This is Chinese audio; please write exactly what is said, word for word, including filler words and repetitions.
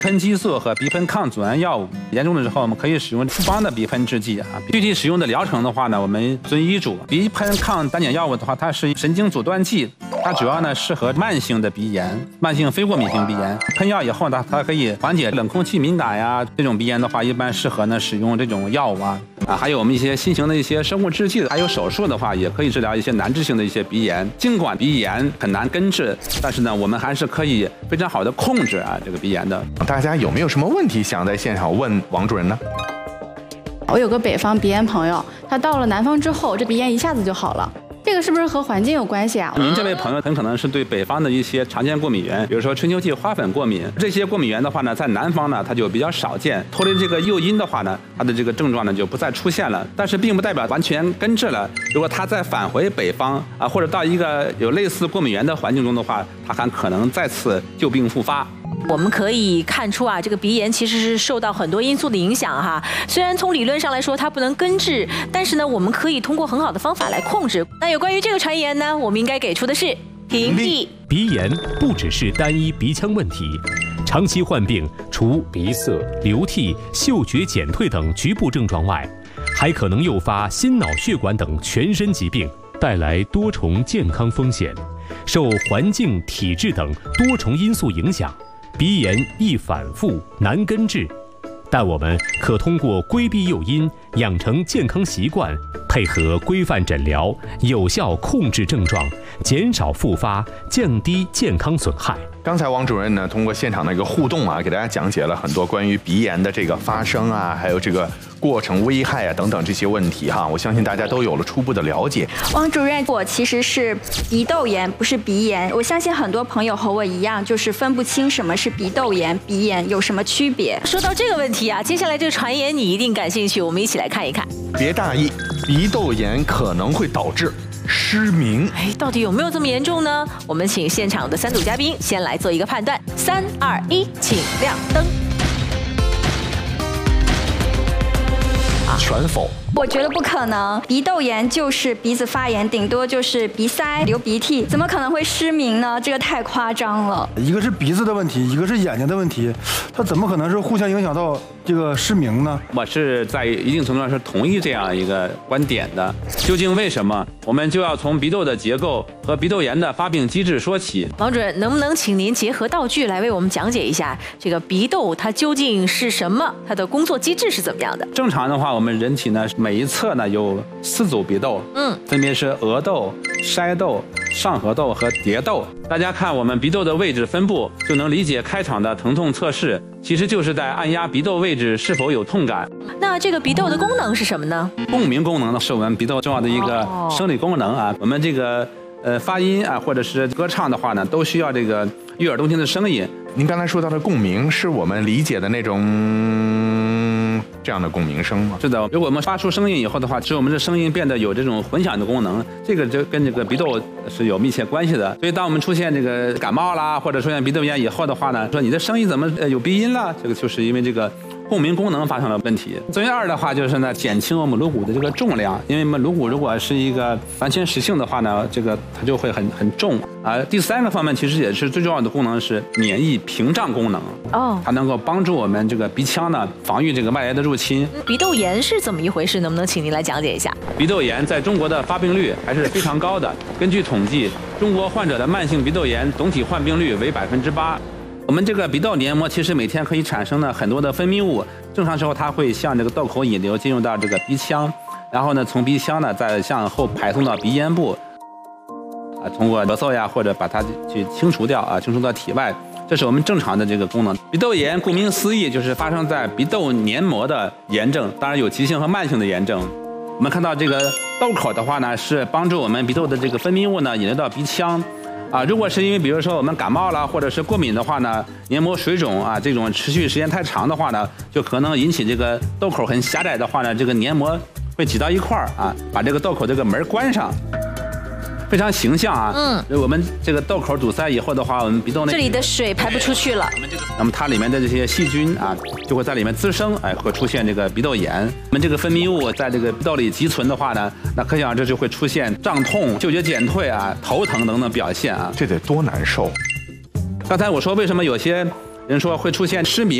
喷激素和鼻喷抗组胺药物，严重的时候我们可以使用复方的鼻喷制剂啊。具体使用的疗程的话呢，我们遵医嘱。鼻喷抗单碱药物的话，它是神经阻断剂，它主要呢适合慢性的鼻炎、慢性非过敏性鼻炎。喷药以后呢，它可以缓解冷空气敏感呀，这种鼻炎的话，一般适合呢使用这种药物啊。啊，还有我们一些新型的一些生物制剂，还有手术的话，也可以治疗一些难治性的一些鼻炎。尽管鼻炎很难根治，但是呢，我们还是可以非常好的控制啊这个鼻炎的。 大家有没有什么问题想在现场问王主任呢？ 我有个北方鼻炎朋友，他到了南方之后，这鼻炎一下子就好了。这个是不是和环境有关系啊？ 您这位朋友很可能是对北方的一些常见过敏源，比如说春秋季花粉过敏。这些过敏源的话呢，在南方呢它就比较少见。脱离这个诱因的话呢，它的这个症状呢就不再出现了。但是并不代表完全根治了。如果他再返回北方啊，或者到一个有类似过敏源的环境中的话，他还可能再次旧病复发。 我们可以看出啊，这个鼻炎其实是受到很多因素的影响哈。虽然从理论上来说它不能根治，但是呢，我们可以通过很好的方法来控制。那有关于这个传言呢，我们应该给出的是屏蔽。 鼻炎不只是单一鼻腔问题，长期患病，除鼻塞、流涕、嗅觉减退等局部症状外，还可能诱发心脑血管等全身疾病，带来多重健康风险。受环境、体质等多重因素影响，鼻炎易反复，难根治，但我们可通过规避诱因，养成健康习惯，配合规范诊疗，有效控制症状，减少复发，降低健康损害。 刚才王主任呢，通过现场的一个互动啊，给大家讲解了很多关于鼻炎的这个发生啊，还有这个过程、危害啊等等这些问题哈，我相信大家都有了初步的了解。 王主任，我其实是鼻窦炎，不是鼻炎。我相信很多朋友和我一样，就是分不清什么是鼻窦炎、鼻炎有什么区别。 说到这个问题啊，接下来这个传言你一定感兴趣，我们一起来看一看。 别大意，鼻窦炎可能会导致失明。 哎，到底有没有这么严重呢？我们请现场的三组嘉宾先来做一个判断。三二一，请亮灯。 全否。 我觉得不可能，鼻窦炎就是鼻子发炎，顶多就是鼻塞、流鼻涕，怎么可能会失明呢？这个太夸张了。 一个是鼻子的问题，一个是眼睛的问题，它怎么可能是互相影响到这个失明呢？ 我是在一定程度上是同意这样一个观点的。究竟为什么？我们就要从鼻窦的结构和鼻窦炎的发病机制说起。 王主任，能不能请您结合道具来为我们讲解一下这个鼻窦它究竟是什么，它的工作机制是怎么样的？ 正常的话，我们人体呢每一侧呢有四组鼻窦，嗯，分别是额窦、筛窦、上颌窦和蝶窦。大家看我们鼻窦的位置分布，就能理解开场的疼痛测试其实就是在按压鼻窦位置是否有痛感。 那这个鼻窦的功能是什么呢？ 共鸣功能呢，是我们鼻窦重要的一个生理功能啊。我们这个呃发音啊，或者是歌唱的话呢，都需要这个悦耳动听的声音。 您刚才说到的共鸣，是我们理解的那种这样的共鸣声吗？ 是的，如果我们发出声音以后的话，使我们的声音变得有这种混响的功能，这个就跟这个鼻窦是有密切关系的。所以当我们出现这个感冒啦，或者出现鼻窦炎以后的话呢，说你的声音怎么有鼻音了，这个就是因为这个共鸣功能发生了问题。最二的话就是呢，减轻我们颅骨的这个重量，因为我们颅骨如果是一个完全实性的话呢，这个它就会很很重啊。第三个方面其实也是最重要的功能是免疫屏障功能哦，它能够帮助我们这个鼻腔呢防御这个外来的入侵。 鼻窦炎是怎么一回事？能不能请您来讲解一下？ 鼻窦炎在中国的发病率还是非常高的，根据统计，中国患者的慢性鼻窦炎总体患病率为百分之八。我们这个鼻窦黏膜其实每天可以产生呢很多的分泌物，正常时候它会向这个窦口引流进入到这个鼻腔，然后呢从鼻腔呢再向后排送到鼻咽部，啊通过咳嗽呀或者把它去清除掉啊，清除到体外，这是我们正常的这个功能。鼻窦炎顾名思义就是发生在鼻窦黏膜的炎症，当然有急性和慢性的炎症。我们看到这个窦口的话呢，是帮助我们鼻窦的这个分泌物呢引流到鼻腔。啊，如果是因为比如说我们感冒了或者是过敏的话呢，黏膜水肿啊，这种持续时间太长的话呢，就可能引起这个窦口很狭窄的话呢，这个黏膜会挤到一块儿啊，把这个窦口这个门关上。非常形象啊，嗯，我们这个窦口堵塞以后的话，我们鼻窦内这里的水排不出去了， 那么它里面的这些细菌啊，就会在里面滋生，哎，会出现这个鼻窦炎。我们这个分泌物在这个鼻窦里积存的话呢，那可想而知就会出现胀痛、嗅觉减退啊、头疼等等表现啊， 这得多难受。 刚才我说为什么有些人说会出现失明。